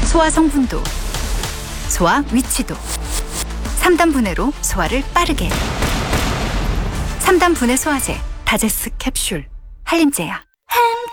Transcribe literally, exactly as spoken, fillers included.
소화 성분도, 소화 위치도 삼 단 분해로 소화를 빠르게. 삼 단 분해 소화제 다제스 캡슐 한림제약.